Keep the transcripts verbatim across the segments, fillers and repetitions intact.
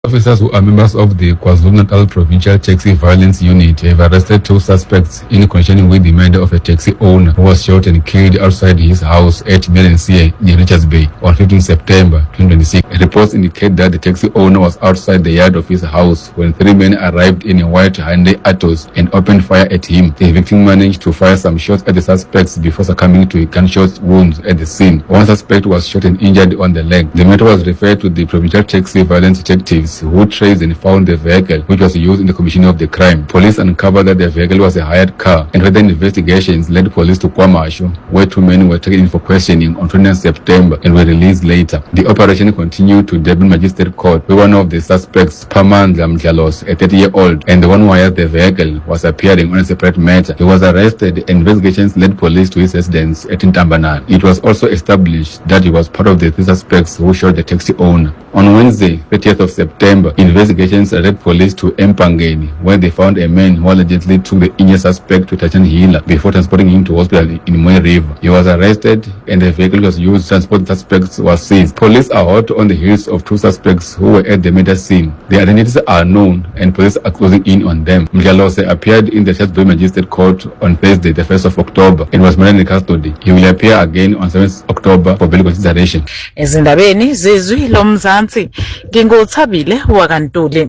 Officers who are members of the KwaZulu-Natal Provincial Taxi Violence Unit have arrested two suspects in connection with the murder of a taxi owner who was shot and killed outside his house at Merensia near Richards Bay on fifteenth September twenty twenty-six. Reports indicate that the taxi owner was outside the yard of his house when three men arrived in a white Hyundai Atos and opened fire at him. The victim managed to fire some shots at the suspects before succumbing to gunshot wounds at the scene. One suspect was shot and injured on the leg. The matter was referred to the Provincial Taxi Violence Detectives who traced and found the vehicle which was used in the commission of the crime. Police uncovered that the vehicle was a hired car, and further investigations led police to KwaMashu, where two men were taken in for questioning on twentieth September and were released later. The operation continued to Durban Magistrate Court, where one of the suspects, Pamandla Mdlalos, a thirty-year-old, and the one who hired the vehicle, was appearing on a separate matter. He was arrested, and investigations led police to his residence at Ntambanana. It was also established that he was part of the three suspects who shot the taxi owner. On Wednesday, thirtieth of September, investigations led police to Empangeni, where they found a man who allegedly took the injured suspect to Tachan Hila before transporting him to hospital in Moy River. He was arrested, and the vehicle was used to transport the suspects was seized. Police are hot on the heels of two suspects who were at the murder scene. Their identities are known, and police are closing in on them. Mdlalose appeared in the Richards Bay Magistrate Court on Thursday, the first of October, and was managed in custody. He will appear again on seventh October for bail consideration. Ezindabeni zezwi lomzansi ngingothabile wakantuli.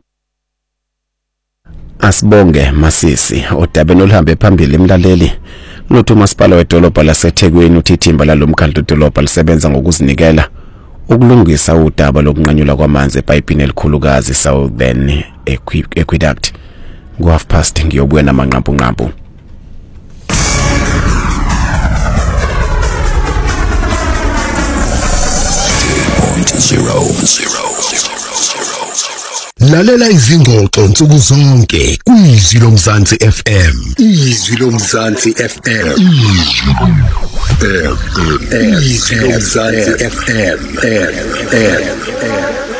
Asibonge Masisi odabeni oluhambe phambili emlaleli nothi umasipala wedolobha laseThekwini uthi ithimba lalomkhandlu dolobha lisebenza ngokuzinikela ukulungisa udaba lokunqanyulwa kwamanzi epayipini elikhulukazi Southern Aqueduct. Ngo half past ngiyobuya namanqampu nqampu. Zero, zero, lalela izingxoxo nsuku zonke kwizwi lomzansi F M. Izwi lomzansi F M. Izwi lomzansi F M.